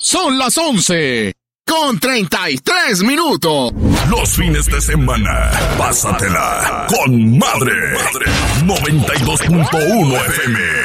Son las 11:33. Los fines de semana, pásatela con madre. 92.1 FM.